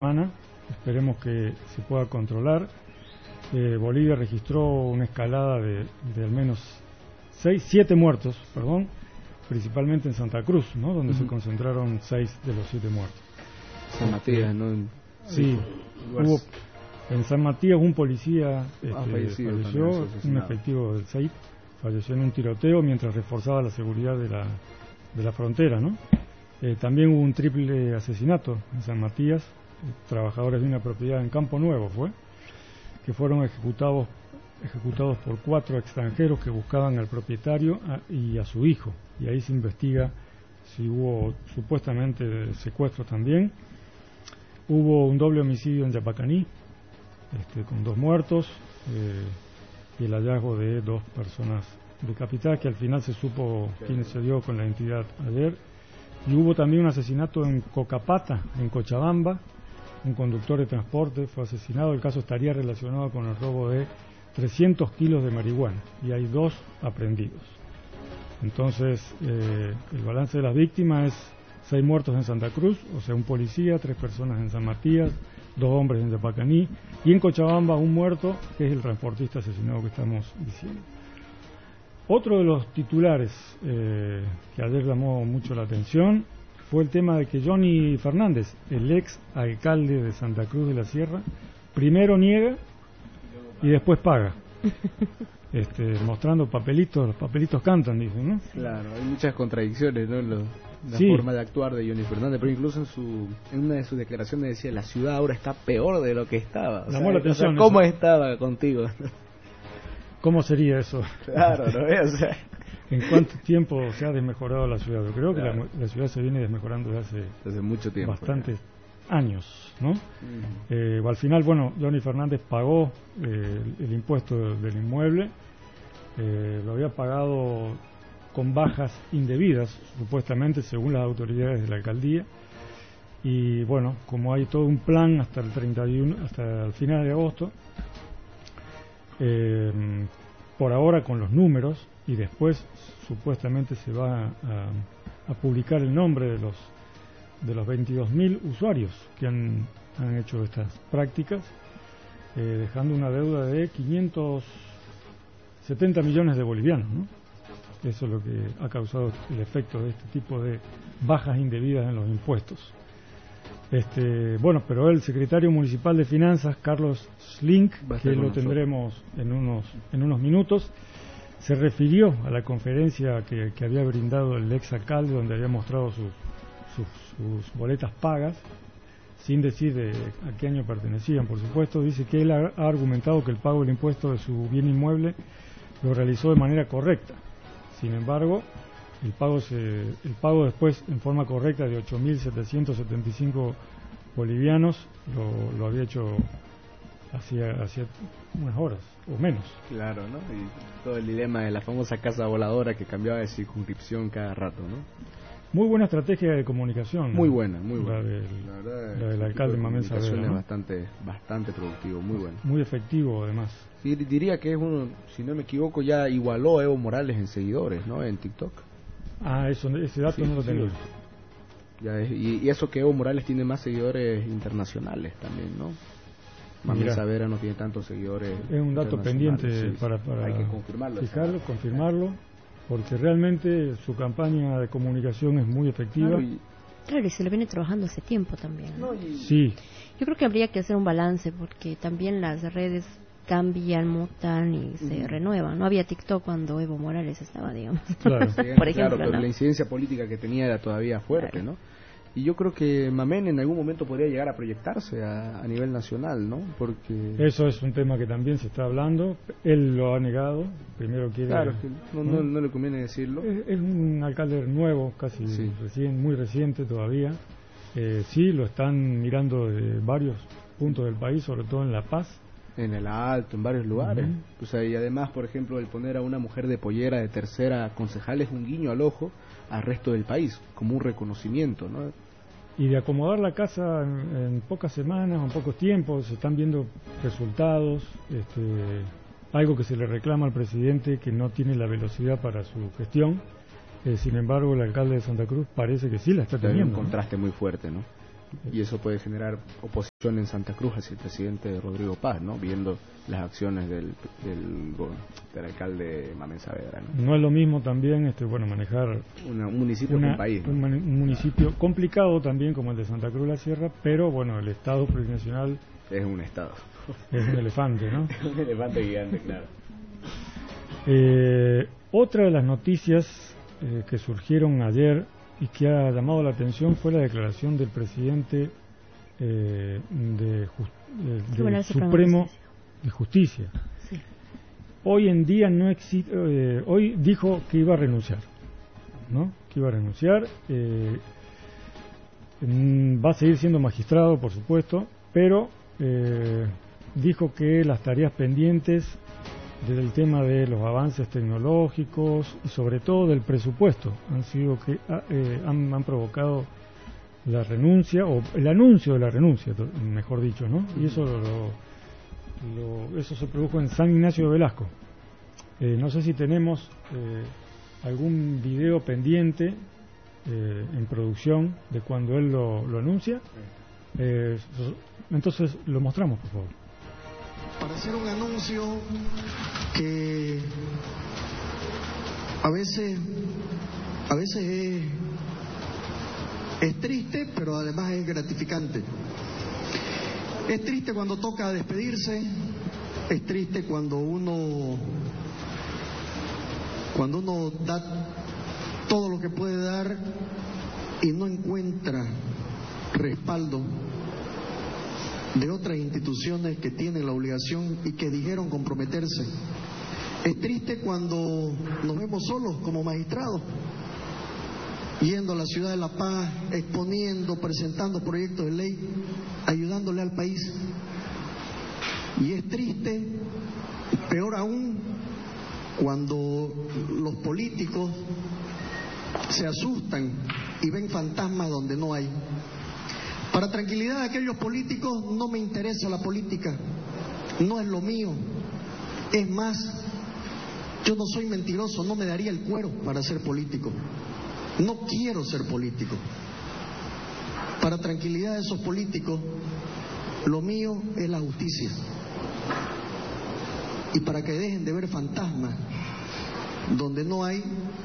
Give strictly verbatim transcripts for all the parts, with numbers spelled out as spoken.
semana, esperemos que se pueda controlar. Eh, Bolivia registró una escalada de, de al menos seis, siete muertos, perdón, principalmente en Santa Cruz, ¿no? Donde uh-huh. se concentraron seis de los siete muertos. San Matías, ¿no? Sí, hubo en San Matías un policía este, ah, fallecido, falleció, un efectivo del S E I falleció en un tiroteo mientras reforzaba la seguridad de la, de la frontera, ¿no? Eh, también hubo un triple asesinato en San Matías, eh, trabajadores de una propiedad en Campo Nuevo fue, que fueron ejecutados ejecutados por cuatro extranjeros que buscaban al propietario a, y a su hijo, y ahí se investiga si hubo supuestamente secuestro también. Hubo un doble homicidio en Yapacaní, este, con dos muertos, eh, y el hallazgo de dos personas decapitadas, que al final se supo quién se dio con la identidad ayer. Y hubo también un asesinato en Cocapata, en Cochabamba. Un conductor de transporte fue asesinado. El caso estaría relacionado con el robo de trescientos kilos de marihuana, y hay dos aprehendidos. Entonces, eh, el balance de las víctimas es seis muertos en Santa Cruz, o sea, un policía, tres personas en San Matías, dos hombres en Yapacaní, y en Cochabamba un muerto, que es el transportista asesinado que estamos diciendo. Otro de los titulares eh, que ayer llamó mucho la atención fue el tema de que Johnny Fernández, el ex alcalde de Santa Cruz de la Sierra, primero niega y después paga. Este, mostrando papelitos, los papelitos cantan, dicen, ¿no? Claro, hay muchas contradicciones, ¿no? Lo, la sí. forma de actuar de Johnny Fernández, pero incluso en su en una de sus declaraciones decía, la ciudad ahora está peor de lo que estaba. O sea, la atención, o sea, ¿cómo eso. estaba contigo? ¿Cómo sería eso? Claro, ¿no? O sea, ¿en cuánto tiempo se ha desmejorado la ciudad? Yo creo claro. que la, la ciudad se viene desmejorando desde hace, desde mucho tiempo, bastantes ya. años, ¿no? Uh-huh. Eh, al final, bueno, Johnny Fernández pagó eh, el, el impuesto del, del inmueble, eh, lo había pagado con bajas indebidas, supuestamente, según las autoridades de la alcaldía, y bueno, como hay todo un plan hasta el treinta y uno, hasta el final de agosto, eh, por ahora con los números, y después supuestamente se va a, a publicar el nombre de los de los veintidós mil usuarios que han, han hecho estas prácticas, eh, dejando una deuda de quinientos setenta millones de bolivianos, ¿no? Eso es lo que ha causado el efecto de este tipo de bajas indebidas en los impuestos. Este, bueno, pero el secretario municipal de Finanzas, Carlos Slink, que lo tendremos en unos, en unos minutos, se refirió a la conferencia que, que había brindado el ex alcalde, donde había mostrado sus, sus, sus boletas pagas, sin decir de a qué año pertenecían, por supuesto. Dice que él ha, ha argumentado que el pago del impuesto de su bien inmueble lo realizó de manera correcta. Sin embargo, el pago se, el pago después en forma correcta de ocho mil setecientos setenta y cinco bolivianos lo, lo había hecho hacía, hacía unas horas o menos. Claro, ¿no? Y todo el dilema de la famosa casa voladora que cambiaba de circunscripción cada rato, ¿no? Muy buena estrategia de comunicación. Muy buena, muy buena. La del, la verdad, la del alcalde Mamén Saavedra, ¿no? bastante, bastante productivo, muy bueno. Muy efectivo, además. Sí, diría que es uno, si no me equivoco, ya igualó a Evo Morales en seguidores, ¿no? En TikTok. Ah, eso, ese dato sí, no lo tenía. Sí. Ya es, y, y eso que Evo Morales tiene más seguidores internacionales también, ¿no? Mamén Saavedra no tiene tantos seguidores. Es un dato pendiente sí, para, para hay que confirmarlo, fijarlo, confirmarlo, porque realmente su campaña de comunicación es muy efectiva. Claro, y, claro, y se lo viene trabajando hace tiempo también, ¿no? Y, sí. Yo creo que habría que hacer un balance, porque también las redes cambian, mutan y se uh-huh. renuevan. No había TikTok cuando Evo Morales estaba, digamos. Claro, por ejemplo, claro, pero ¿no? La incidencia política que tenía era todavía fuerte, claro. ¿no? Y yo creo que Mamén en algún momento podría llegar a proyectarse a, a nivel nacional, ¿no? Porque eso es un tema que también se está hablando. Él lo ha negado. Primero quiere. Claro, que no, no, no le conviene decirlo. Es, es un alcalde nuevo, casi sí. recién, muy reciente todavía. Eh, sí, lo están mirando de varios puntos del país, sobre todo en La Paz. En el Alto, en varios lugares. Uh-huh. O sea, y además, por ejemplo, el poner a una mujer de pollera de tercera concejal es un guiño al ojo al resto del país, como un reconocimiento, ¿no? Y de acomodar la casa en, en pocas semanas, en pocos tiempos, se están viendo resultados, este, algo que se le reclama al presidente, que no tiene la velocidad para su gestión. Eh, sin embargo, el alcalde de Santa Cruz parece que sí la está teniendo. Hay un contraste, ¿no? muy fuerte, ¿no? Y eso puede generar oposición en Santa Cruz hacia el presidente Rodrigo Paz, ¿no? Viendo las acciones del, del, del alcalde Mamén Saavedra, ¿no? No es lo mismo también, este, bueno, manejar Una, un municipio una, que un país, ¿no? un, man, un municipio complicado también como el de Santa Cruz de la Sierra, pero bueno, el Estado plurinacional es un Estado. Es un elefante, ¿no? un elefante gigante, claro. Eh, otra de las noticias eh, que surgieron ayer y que ha llamado la atención fue la declaración del presidente eh, de just, eh, del Supremo de Justicia. Sí. Hoy en día no existe, eh, hoy dijo que iba a renunciar, ¿no? Que iba a renunciar. Eh, va a seguir siendo magistrado, por supuesto, pero eh, dijo que las tareas pendientes desde el tema de los avances tecnológicos y sobre todo del presupuesto han sido que eh, han, han provocado la renuncia o el anuncio de la renuncia, mejor dicho, ¿no? Y eso lo, lo, eso se produjo en San Ignacio de Velasco. Eh, no sé si tenemos eh, algún video pendiente eh, en producción de cuando él lo, lo anuncia. Eh, entonces lo mostramos, por favor. Para hacer un anuncio que a veces a veces es, es triste, pero además es gratificante. Es triste cuando toca despedirse, es triste cuando uno cuando uno da todo lo que puede dar y no encuentra respaldo de otras instituciones que tienen la obligación y que dijeron comprometerse. Es triste cuando nos vemos solos como magistrados, yendo a la ciudad de La Paz, exponiendo, presentando proyectos de ley, ayudándole al país. Y es triste, peor aún, cuando los políticos se asustan y ven fantasmas donde no hay. Para tranquilidad de aquellos políticos, no me interesa la política, no es lo mío. Es más, yo no soy mentiroso, no me daría el cuero para ser político. No quiero ser político. Para tranquilidad de esos políticos, lo mío es la justicia. Y para que dejen de ver fantasmas donde no hay,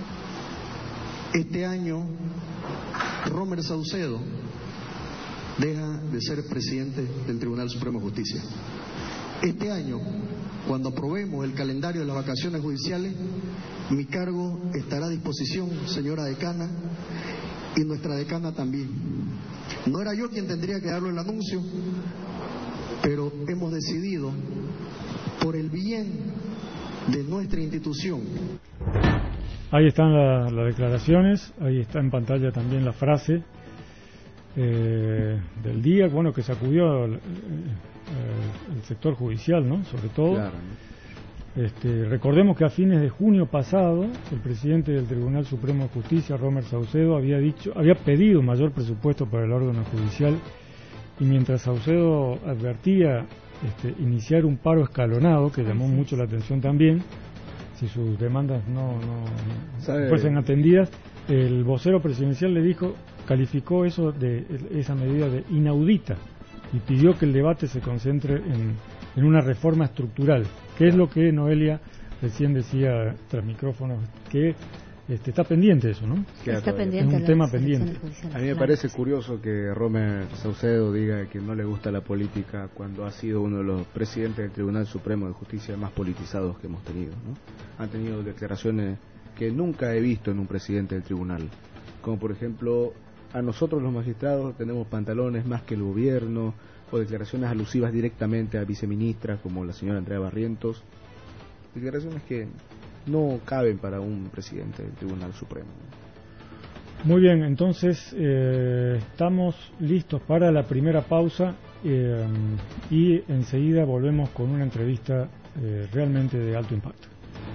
este año Romer Saucedo deja de ser presidente del Tribunal Supremo de Justicia. Este año, cuando aprobemos el calendario de las vacaciones judiciales, mi cargo estará a disposición, señora decana, y nuestra decana también. No era yo quien tendría que darlo el anuncio, pero hemos decidido, por el bien de nuestra institución. Ahí están la, las declaraciones, ahí está en pantalla también la frase Eh, del día, bueno, que sacudió el, el, el sector judicial, ¿no? Sobre todo. Claro, ¿no? Este, recordemos que a fines de junio pasado, el presidente del Tribunal Supremo de Justicia, Romer Saucedo, había dicho, había pedido mayor presupuesto para el órgano judicial, y mientras Saucedo advertía este, iniciar un paro escalonado, que llamó mucho la atención también, si sus demandas no, no, no fuesen atendidas, el vocero presidencial le dijo, calificó eso de esa medida de inaudita y pidió que el debate se concentre en, en una reforma estructural, que es lo que Noelia recién decía tras micrófonos, que este, está pendiente eso, ¿no? Está pendiente, es un tema pendiente. A mí me parece curioso que Romer Saucedo diga que no le gusta la política cuando ha sido uno de los presidentes del Tribunal Supremo de Justicia más politizados que hemos tenido, ¿no? Han tenido declaraciones que nunca he visto en un presidente del tribunal, como por ejemplo, a nosotros los magistrados tenemos pantalones más que el gobierno, o declaraciones alusivas directamente a viceministras como la señora Andrea Barrientos, declaraciones que no caben para un presidente del Tribunal Supremo. Muy bien, entonces eh, estamos listos para la primera pausa eh, y enseguida volvemos con una entrevista eh, realmente de alto impacto.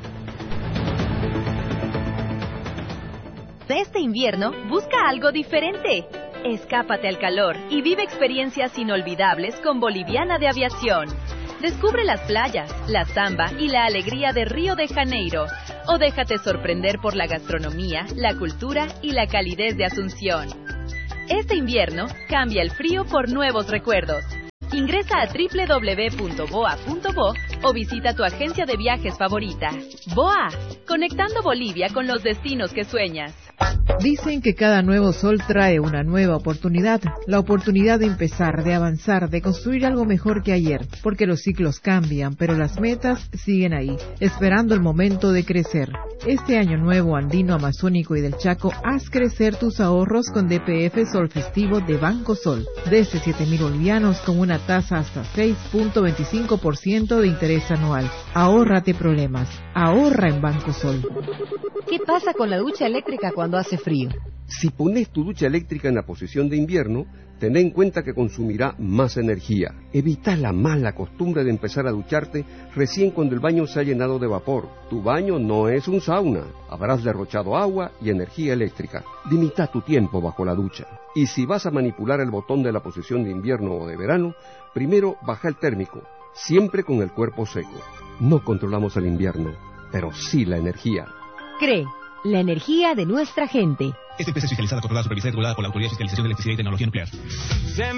Este invierno, busca algo diferente. Escápate al calor y vive experiencias inolvidables con Boliviana de Aviación. Descubre las playas, la samba y la alegría de Río de Janeiro. O déjate sorprender por la gastronomía, la cultura y la calidez de Asunción. Este invierno, cambia el frío por nuevos recuerdos. Ingresa a doble u doble u doble u punto boa punto bo o visita tu agencia de viajes favorita. B O A, conectando Bolivia con los destinos que sueñas. Dicen que cada nuevo sol trae una nueva oportunidad, la oportunidad de empezar, de avanzar, de construir algo mejor que ayer, porque los ciclos cambian, pero las metas siguen ahí, esperando el momento de crecer. Este año nuevo andino, amazónico y del Chaco, haz crecer tus ahorros con D P F Sol Festivo de Banco Sol, desde siete mil bolivianos con una tasa hasta seis punto veinticinco por ciento de interés anual. Ahórrate problemas, ahorra en Banco Sol. ¿Qué pasa con la ducha eléctrica cuando hace frío? Si pones tu ducha eléctrica en la posición de invierno, ten en cuenta que consumirá más energía. Evita la mala costumbre de empezar a ducharte recién cuando el baño se ha llenado de vapor. Tu baño no es un sauna. Habrás derrochado agua y energía eléctrica. Limita tu tiempo bajo la ducha. Y si vas a manipular el botón de la posición de invierno o de verano, primero baja el térmico, siempre con el cuerpo seco. No controlamos el invierno, pero sí la energía. C R E, la energía de nuestra gente. Esta empresa es fiscalizada, controlada, supervisada y regulada por la Autoridad de Fiscalización de Electricidad y Tecnología Nuclear.